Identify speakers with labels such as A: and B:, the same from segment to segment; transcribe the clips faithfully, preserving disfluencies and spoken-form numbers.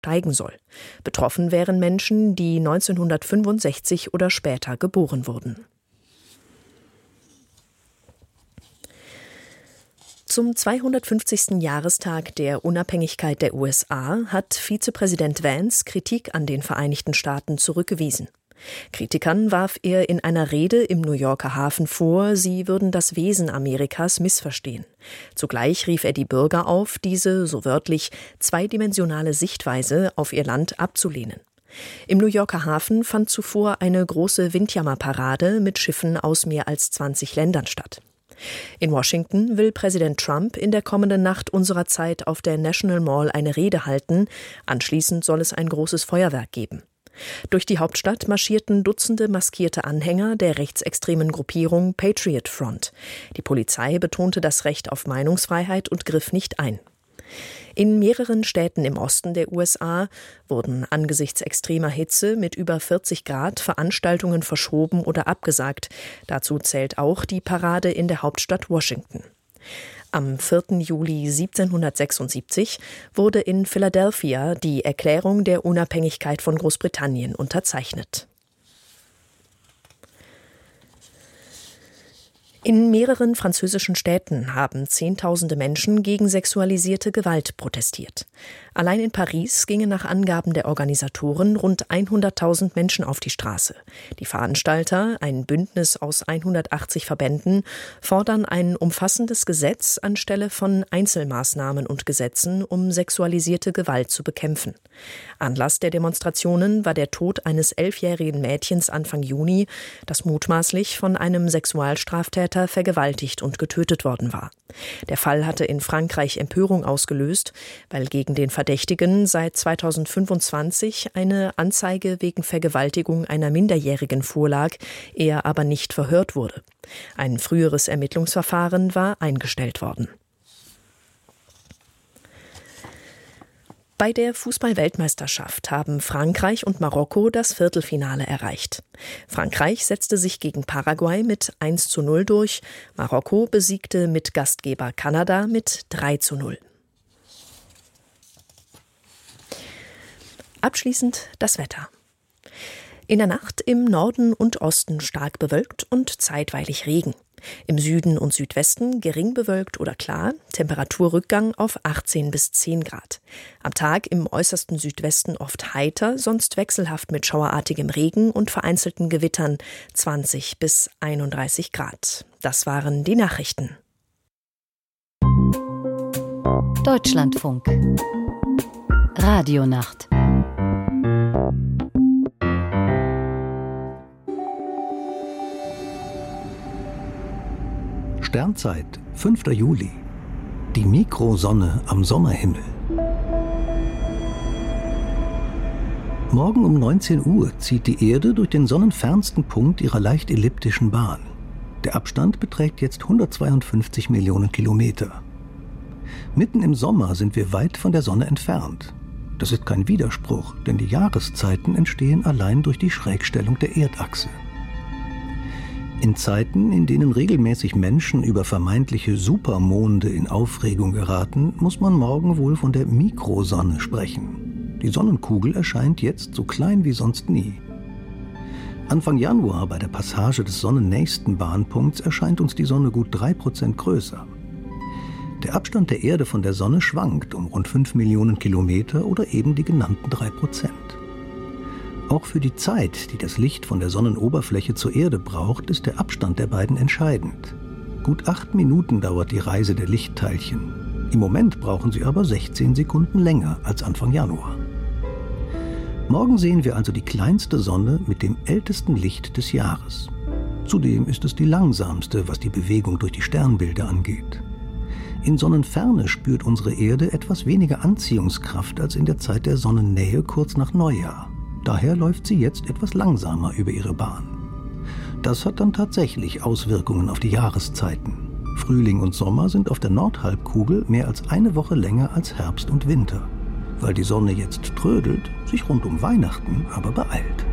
A: steigen soll. Betroffen wären Menschen, die neunzehnhundertfünfundsechzig oder später geboren wurden. Zum zweihundertfünfzigsten Jahrestag der Unabhängigkeit der U S A hat Vizepräsident Vance Kritik an den Vereinigten Staaten zurückgewiesen. Kritikern warf er in einer Rede im New Yorker Hafen vor, sie würden das Wesen Amerikas missverstehen. Zugleich rief er die Bürger auf, diese, so wörtlich, zweidimensionale Sichtweise auf ihr Land abzulehnen. Im New Yorker Hafen fand zuvor eine große Windjammerparade mit Schiffen aus mehr als zwanzig Ländern statt. In Washington will Präsident Trump in der kommenden Nacht unserer Zeit auf der National Mall eine Rede halten. Anschließend soll es ein großes Feuerwerk geben. Durch die Hauptstadt marschierten Dutzende maskierte Anhänger der rechtsextremen Gruppierung Patriot Front. Die Polizei betonte das Recht auf Meinungsfreiheit und griff nicht ein. In mehreren Städten im Osten der U S A wurden angesichts extremer Hitze mit über vierzig Grad Veranstaltungen verschoben oder abgesagt. Dazu zählt auch die Parade in der Hauptstadt Washington. Am vierten Juli siebzehnhundertsechsundsiebzig wurde in Philadelphia die Erklärung der Unabhängigkeit von Großbritannien unterzeichnet. In mehreren französischen Städten haben Zehntausende Menschen gegen sexualisierte Gewalt protestiert. Allein in Paris gingen nach Angaben der Organisatoren rund hunderttausend Menschen auf die Straße. Die Veranstalter, ein Bündnis aus hundertachtzig Verbänden, fordern ein umfassendes Gesetz anstelle von Einzelmaßnahmen und Gesetzen, um sexualisierte Gewalt zu bekämpfen. Anlass der Demonstrationen war der Tod eines elfjährigen Mädchens Anfang Juni, das mutmaßlich von einem Sexualstraftäter vergewaltigt und getötet worden war. Der Fall hatte in Frankreich Empörung ausgelöst, weil gegen den Verdächtigen seit zweitausendfünfundzwanzig eine Anzeige wegen Vergewaltigung einer Minderjährigen vorlag, er aber nicht verhört wurde. Ein früheres Ermittlungsverfahren war eingestellt worden. Bei der Fußball-Weltmeisterschaft haben Frankreich und Marokko das Viertelfinale erreicht. Frankreich setzte sich gegen Paraguay mit eins zu null durch, Marokko besiegte mit Gastgeber Kanada mit drei zu null. Abschließend das Wetter. In der Nacht im Norden und Osten stark bewölkt und zeitweilig Regen. Im Süden und Südwesten gering bewölkt oder klar, Temperaturrückgang auf achtzehn bis zehn Grad. Am Tag im äußersten Südwesten oft heiter, sonst wechselhaft mit schauerartigem Regen und vereinzelten Gewittern zwanzig bis einunddreißig Grad. Das waren die Nachrichten.
B: Deutschlandfunk. Radionacht.
C: Sternzeit, fünfter Juli. Die Mikrosonne am Sommerhimmel. Morgen um neunzehn Uhr zieht die Erde durch den sonnenfernsten Punkt ihrer leicht elliptischen Bahn. Der Abstand beträgt jetzt hundertzweiundfünfzig Millionen Kilometer. Mitten im Sommer sind wir weit von der Sonne entfernt. Das ist kein Widerspruch, denn die Jahreszeiten entstehen allein durch die Schrägstellung der Erdachse. In Zeiten, in denen regelmäßig Menschen über vermeintliche Supermonde in Aufregung geraten, muss man morgen wohl von der Mikrosonne sprechen. Die Sonnenkugel erscheint jetzt so klein wie sonst nie. Anfang Januar bei der Passage des sonnennächsten Bahnpunkts erscheint uns die Sonne gut drei Prozent größer. Der Abstand der Erde von der Sonne schwankt um rund fünf Millionen Kilometer oder eben die genannten drei Prozent. Auch für die Zeit, die das Licht von der Sonnenoberfläche zur Erde braucht, ist der Abstand der beiden entscheidend. Gut acht Minuten dauert die Reise der Lichtteilchen. Im Moment brauchen sie aber sechzehn Sekunden länger als Anfang Januar. Morgen sehen wir also die kleinste Sonne mit dem ältesten Licht des Jahres. Zudem ist es die langsamste, was die Bewegung durch die Sternbilder angeht. In Sonnenferne spürt unsere Erde etwas weniger Anziehungskraft als in der Zeit der Sonnennähe kurz nach Neujahr. Daher läuft sie jetzt etwas langsamer über ihre Bahn. Das hat dann tatsächlich Auswirkungen auf die Jahreszeiten. Frühling und Sommer sind auf der Nordhalbkugel mehr als eine Woche länger als Herbst und Winter. Weil die Sonne jetzt trödelt, sich rund um Weihnachten aber beeilt.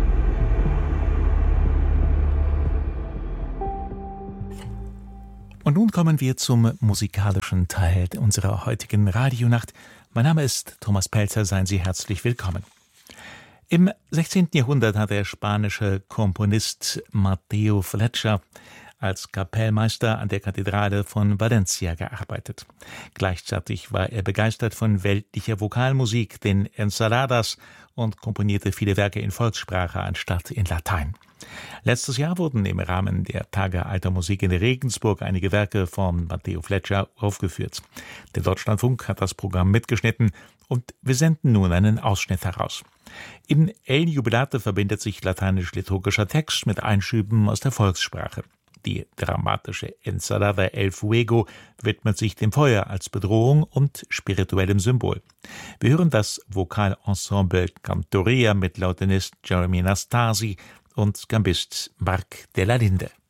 D: Und Und nun kommen wir zum musikalischen Teil unserer heutigen Radionacht. Mein Name ist Thomas Pelzer, seien Sie herzlich willkommen. Im sechzehnten Jahrhundert hat der spanische Komponist Mateo Fletcher als Kapellmeister an der Kathedrale von Valencia gearbeitet. Gleichzeitig war er begeistert von weltlicher Vokalmusik, den Ensaladas, und komponierte viele Werke in Volkssprache anstatt in Latein. Letztes Jahr wurden im Rahmen der Tage alter Musik in Regensburg einige Werke von Mateo Fletcher aufgeführt. Der Deutschlandfunk hat das Programm mitgeschnitten und wir senden nun einen Ausschnitt heraus. In El Jubilate verbindet sich lateinisch-liturgischer Text mit Einschüben aus der Volkssprache. Die dramatische Ensalada El Fuego widmet sich dem Feuer als Bedrohung und spirituellem Symbol. Wir hören das Vokalensemble Cantoria mit Lautenist Jeremy Nastasi und Gambist Marc de la Linde.